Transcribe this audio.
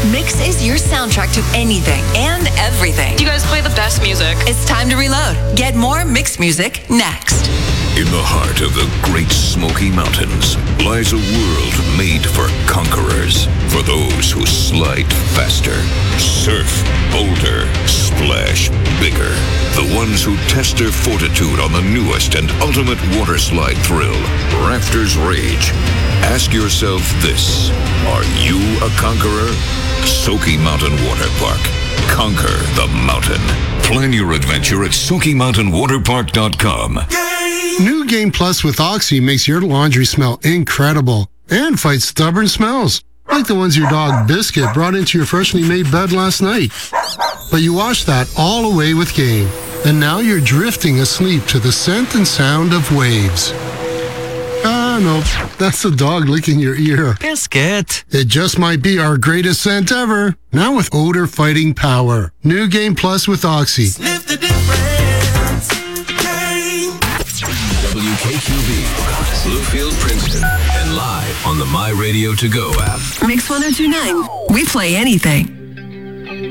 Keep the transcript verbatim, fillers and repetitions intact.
Mix is your soundtrack to anything and everything. You guys play the best music. It's time to reload. Get more Mix music next. In the heart of the Great Smoky Mountains lies a world made for conquerors, for those who slide faster, surf bolder, splash bigger, the ones who test their fortitude on the newest and ultimate water slide thrill, Rafters Rage. Ask yourself this: are you a conqueror? Smoky Mountain Water Park. Conquer the mountain. Plan your adventure at smoky mountain water park dot com. New Game Plus with Oxy makes your laundry smell incredible and fights stubborn smells, like the ones your dog Biscuit brought into your freshly made bed last night. But you washed that all away with Game, and now you're drifting asleep to the scent and sound of waves. Ah, no, that's the dog licking your ear. Biscuit. It just might be our greatest scent ever, now with odor-fighting power. New Game Plus with Oxy. Sniff the difference. W K Q B, Bluefield, Princeton, and live on the My Radio To Go app. Mix one oh two point nine. We play anything.